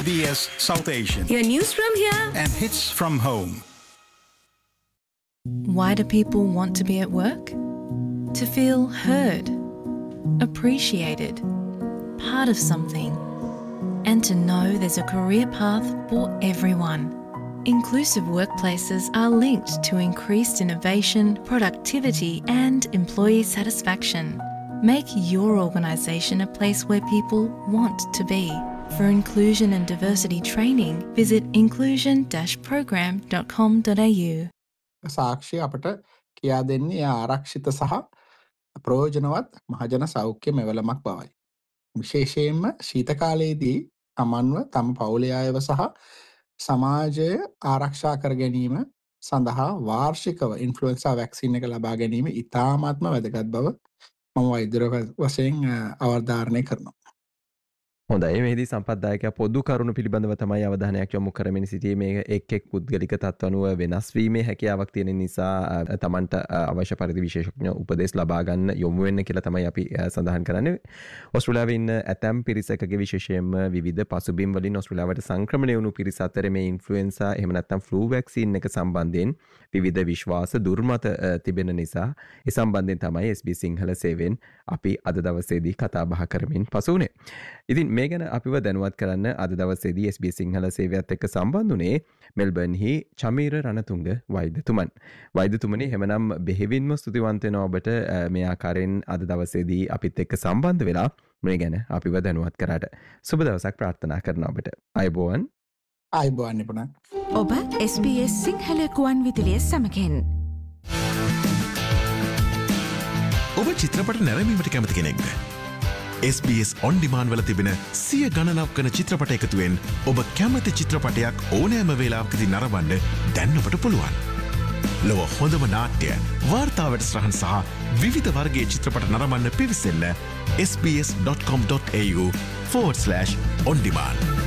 SBS South Asian. Your news from here. And hits from home. Why do people want to be at work? To feel heard, appreciated, part of something, and to know there's a career path for everyone. Inclusive workplaces are linked to increased innovation, productivity, and employee satisfaction. Make your organisation a place where people want to be. For inclusion and diversity training, visit inclusion-program.com.au. සාක්ෂි අපට කියා දෙන්නේ ආරක්ෂිත සහ ප්‍රයෝජනවත් මහජන සෞඛ්‍ය මෙවලමක් බවයි. විශේෂයෙන්ම ශීත කාලයේදී තමන්ව තම පවුලේ අයව සහ සමාජය ආරක්ෂා කර ගැනීම සඳහා වාර්ෂිකව ඉන්ෆ්ලුවෙන්සා වැක්සින් එක ලබා ගැනීම ඉතාමත්ම වැදගත් බව මම වෛද්‍යවරයෙකු වශයෙන් අවධාරණය කරනවා. හොඳයි මේදී සම්පත්දායකයා පොදු කරුණු පිළිබඳව තමයි අවධානයක් යොමු කරමින් සිටියේ. මේ එක් පුද්ගලික තත්ත්ව අනුව වෙනස් වීමේ හැකියාවක් තියෙන නිසා තමන්ට අවශ්‍ය පරිදි විශේෂඥ උපදෙස් ලබා ගන්න යොමු වෙන්න කියලා තමයි අපි සඳහන් කරන්නේ. ඕස්ට්‍රේලියාවේ ඉන්න ඇතැම් පිරිසකගේ විශේෂයෙන්ම විවිධ පසුබිම් වලින් ඕස්ට්‍රේලියාවට සංක්‍රමණය වුණු පිරිස අතර මේ ඉන්ෆ්ලුවෙන්සා එහෙම නැත්නම් ෆ්ලූ වැක්සින් එක සම්බන්ධයෙන් විවිධ විශ්වාස දුර්මත තිබෙන නිසා ඒ සම්බන්ධයෙන් තමයි SBS සිංහල සේවයෙන් අපි අද දවසේදී කතා බහ කරමින් පසු වුණේ. ඉතින් මේ ගැන අපිව දැනුවත් කරන්න අද දවසේදී SBS සිංහල සේවයත් එක්ක සම්බන්ධ වුණේ මෙල්බර්න්හි චමීර රණතුංග වෛද්‍යතුමන්. වෛද්‍යතුමනි එහෙමනම් බෙහෙවින්ම ස්තුතිවන්ත වෙනවා ඔබට මේ ආකාරයෙන් අද දවසේදී අපිත් එක්ක සම්බන්ධ වෙලා මේ ගැන අපිව දැනුවත් කරාට. සුබ දවසක් ප්‍රාර්ථනා කරනවා ඔබට. අයබෝවන්. අයබෝවන් නිපුණා. ඔබ SBS සිංහල කුවන් විදුලිය සමගින්. ඔබ චිත්‍රපට නැරඹීමට කැමති කෙනෙක්ද? SBS On Demand වල තිබෙන සිය ගණනක් වන චිත්‍රපට එකතුවෙන් ඔබ කැමති චිත්‍රපටයක් ඕනෑම වේලාවකදී නරඹන්න දැන් ඔබට පුළුවන්. ලොව හොඳම නාට්‍ය, වාර්තාවට සහන් සහ විවිධ වර්ගයේ චිත්‍රපට නරඹන්න පිවිසෙන්න sbs.com.au/ondemand.